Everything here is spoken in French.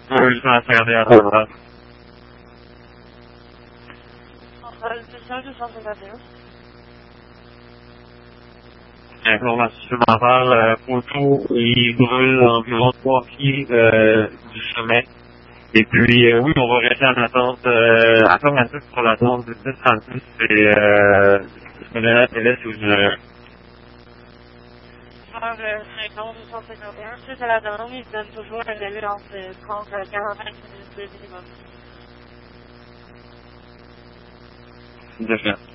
Oui, 851 Central. Centrale 251. Information supplémentaire, photo, il brûle environ 3 pieds du sommet. Et puis, oui, on va rester en attente affirmative pour l'attente du 1036 et je me donne la télé si vous voulez. Heure 50 251. Suite à la demande, il donne toujours un délai entre 30 à 45 minutes minimum. De fait.